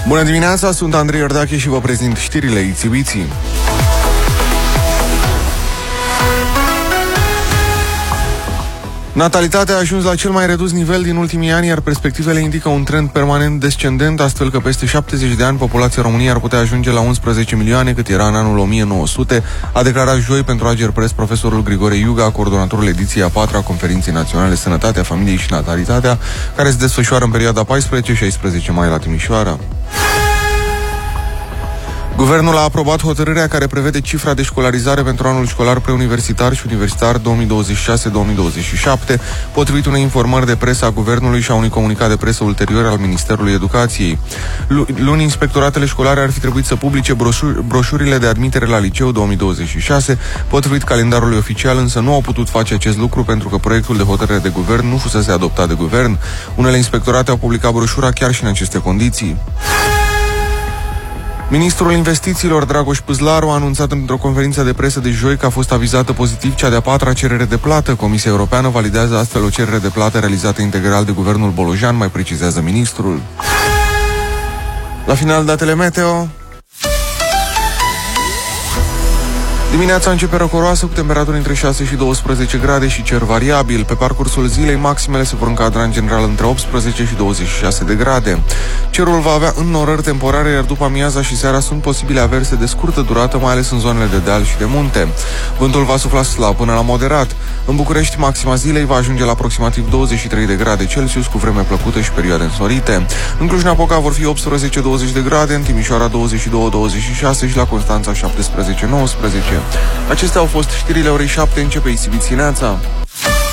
Bună dimineața, sunt Andrei Iordache și vă prezint știrile Ițibiții. Natalitatea a ajuns la cel mai redus nivel din ultimii ani, iar perspectivele indică un trend permanent descendent, astfel că peste 70 de ani populația României ar putea ajunge la 11 milioane, cât era în anul 1900, a declarat joi pentru Agerpres profesorul Grigore Iuga, coordonatorul ediției a 4-a Conferinței Naționale Sănătatea, Familiei și Natalitatea, care se desfășoară în perioada 14-16 mai la Timișoara. Guvernul a aprobat hotărârea care prevede cifra de școlarizare pentru anul școlar preuniversitar și universitar 2026-2027, potrivit unei informări de presă a Guvernului și a unui comunicat de presă ulterior al Ministerului Educației. Luni, inspectoratele școlare ar fi trebuit să publice broșurile de admitere la liceu 2026, potrivit calendarului oficial, însă nu au putut face acest lucru pentru că proiectul de hotărâre de guvern nu fusese adoptat de guvern. Unele inspectorate au publicat broșura chiar și în aceste condiții. Ministrul Investițiilor, Dragoș Pâzlaru, a anunțat într-o conferință de presă de joi că a fost avizată pozitiv cea de-a 4-a cerere de plată. Comisia Europeană validează astfel o cerere de plată realizată integral de guvernul Bolojan, mai precizează ministrul. La final, datele meteo. Dimineața începe răcoroasă cu temperaturi între 6 și 12 grade și cer variabil. Pe parcursul zilei, maximele se vor încadra în general între 18 și 26 de grade. Cerul va avea înnorări temporare, iar după amiaza și seara sunt posibile averse de scurtă durată, mai ales în zonele de deal și de munte. Vântul va sufla slab până la moderat. În București, maxima zilei va ajunge la aproximativ 23 de grade Celsius, cu vreme plăcută și perioade însorite. În Cluj-Napoca vor fi 18-20 de grade, în Timișoara 22-26 și la Constanța 17-19. Acestea au fost știrile orei 7, începe Ițibiții neața.